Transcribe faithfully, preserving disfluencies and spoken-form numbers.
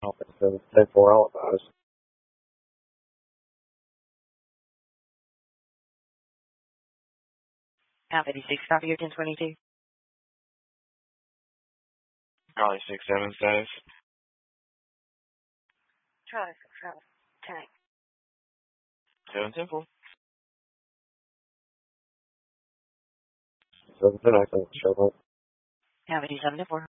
So ten four all advised. Alpha eighty-six, copy your ten twenty-two. Charlie six seven status. Charlie six seven, tank. seven ten four. seven ten, I can show up. Alpha eighty-seven to four.